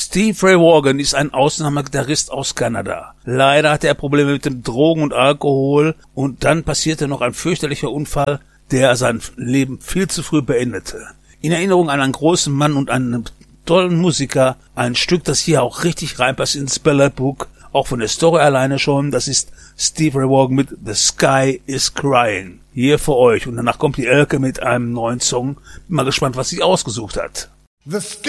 Steve Ray Vaughan ist ein Ausnahmegitarrist aus Kanada. Leider hatte er Probleme mit dem Drogen und Alkohol und dann passierte noch ein fürchterlicher Unfall, der sein Leben viel zu früh beendete. In Erinnerung an einen großen Mann und einen tollen Musiker, ein Stück, das hier auch richtig reinpasst ins Ballad Book, auch von der Story alleine schon, das ist Steve Ray Vaughan mit The Sky is Crying. Hier für euch und danach kommt die Elke mit einem neuen Song. Bin mal gespannt, was sie ausgesucht hat. The sky